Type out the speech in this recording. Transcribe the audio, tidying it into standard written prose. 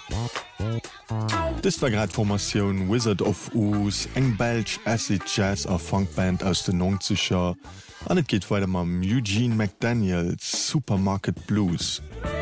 Das war grad Formation Wizard of Oz, eng Belsch Acid Jazz a Funkband aus den 90er. An et geht weiter mam Eugene McDaniels Supermarket Blues.